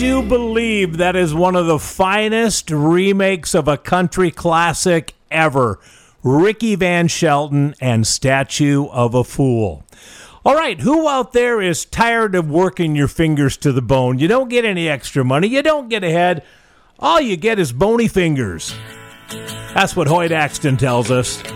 you believe that is one of the finest remakes of a country classic ever? Ricky Van Shelton and Statue of a Fool. All right, who out there is tired of working your fingers to the bone? You don't get any extra money. You don't get ahead. All you get is bony fingers. That's what Hoyt Axton tells us.